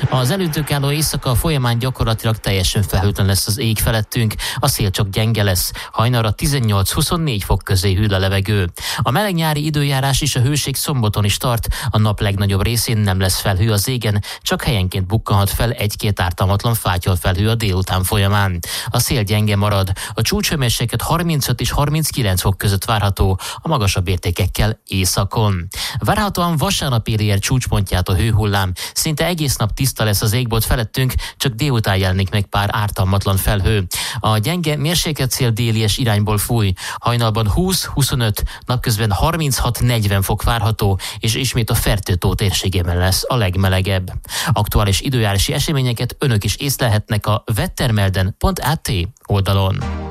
Az előttünk álló éjszaka folyamán gyakorlatilag teljesen felhőtlen lesz az ég felettünk, a szél csak gyenge lesz, hajnalra 18-24 fok közé hűl a levegő. A meleg nyári időjárás és a hőség szombaton is tart, a nap legnagyobb részén nem lesz felhő az égen, csak helyenként bukkanhat fel egy-két ártalmatlan fátyolfelhő a délután folyamán. A szél gyenge marad, a csúcshőmérséklet 35 és 39 fok között várható, a magasabb értékekkel északon. Várhatóan vasárnap éri el csúcspontját a hőhullám, szinte egész nap tiszta lesz az égbolt felettünk, csak délután jelenik meg pár ártalmatlan felhő. A gyenge mérsékletszél délies irányból fúj, hajnalban 20-25, napközben 36-40 fok várható, és ismét a Fertő-tó térségében lesz a legmelegebb. Aktuális időjárási eseményeket önök is észlelhetnek a wettermelden.at oldalon.